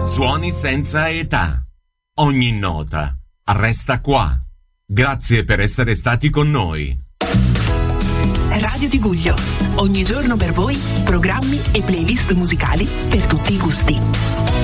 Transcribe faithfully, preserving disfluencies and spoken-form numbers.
Suoni senza età. Ogni nota resta qua. Grazie per essere stati con noi. Radio Tiguglio. Ogni giorno per voi programmi e playlist musicali per tutti i gusti.